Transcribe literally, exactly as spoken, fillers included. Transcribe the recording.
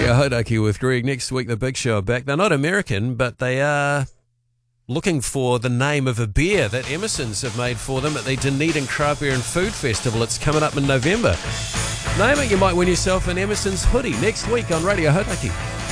Radio Hodaki with Greg. Next week, the Big Show are back. They're not American, but they are looking for the name of a beer that Emerson's have made for them at the Dunedin Craft Beer and Food Festival. It's coming up in November. Name it, you might win yourself an Emerson's hoodie next week on Radio Hodaki.